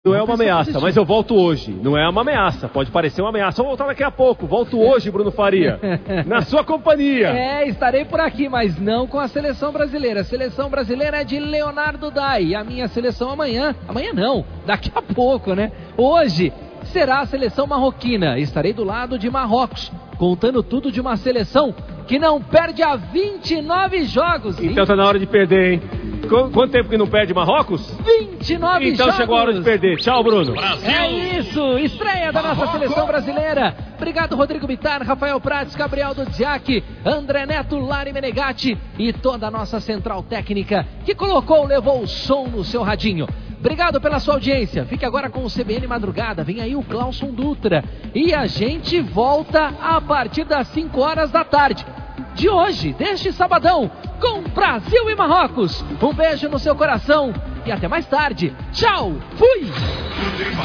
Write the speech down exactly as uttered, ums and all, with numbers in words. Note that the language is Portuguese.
Não é uma ameaça, mas eu volto hoje. Não é uma ameaça, pode parecer uma ameaça. Vou voltar daqui a pouco. Volto hoje, Bruno Faria. Na sua companhia. É, estarei por aqui, mas não com a seleção brasileira. A seleção brasileira é de Leonardo Dai. A minha seleção amanhã, amanhã não, daqui a pouco, né? Hoje será a seleção marroquina. Estarei do lado de Marrocos, contando tudo de uma seleção que não perde há vinte e nove jogos. Então tá na hora de perder, hein? Quanto tempo que não perde Marrocos? vinte e nove então jogos. Então chegou a hora de perder. Tchau, Bruno. Brasil. É isso, estreia da nossa Marrocos. Seleção brasileira. Obrigado, Rodrigo Bittar, Rafael Prates, Gabriel Dudziak, André Neto, Lari Menegatti e toda a nossa central técnica que colocou, levou o som no seu radinho. Obrigado pela sua audiência. Fique agora com o C B N Madrugada. Vem aí o Clauson Dutra. E a gente volta a partir das cinco horas da tarde de hoje, deste sabadão, com Brasil e Marrocos. Um beijo no seu coração e até mais tarde. Tchau, fui!